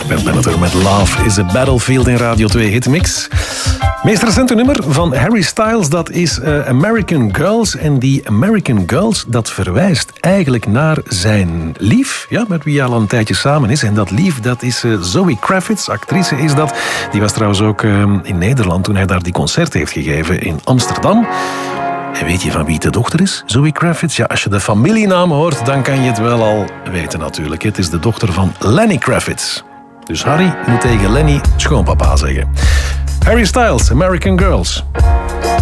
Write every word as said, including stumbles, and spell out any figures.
Ben Benneter met Love is a Battlefield in Radio twee Hitmix. Meest recente nummer van Harry Styles, dat is uh, American Girls. En die American Girls, dat verwijst eigenlijk naar zijn lief, ja, met wie hij al een tijdje samen is. En dat lief, dat is uh, Zoe Kravitz, actrice is dat. Die was trouwens ook uh, in Nederland toen hij daar die concert heeft gegeven in Amsterdam. En weet je van wie de dochter is? Zoe Kravitz? Ja, als je de familienaam hoort, dan kan je het wel al weten natuurlijk. Het is de dochter van Lenny Kravitz. Dus Harry moet tegen Lenny schoonpapa zeggen. Harry Styles, American Girls.